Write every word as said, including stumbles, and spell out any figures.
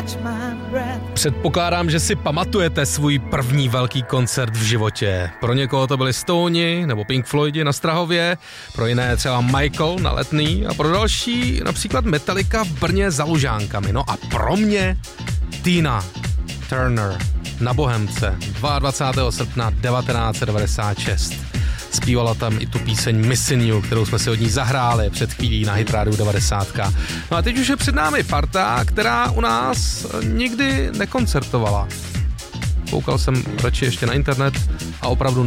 Předpokládám, že si pamatujete svůj první velký koncert v životě. Pro někoho to byli Stoni nebo Pink Floydi na Strahově, pro jiné třeba Michael na Letný a pro další například Metallica v Brně za Lužánkami. No a pro mě Tina Turner na Bohemce dvacátého druhého srpna devatenáct set devadesát šest. Zpívala tam i tu píseň Missing You, kterou jsme si od ní zahráli před chvílí na Hitrádiu devadesát. No a teď už je před námi parta, která u nás nikdy nekoncertovala. Koukal jsem radši ještě na internet a opravdu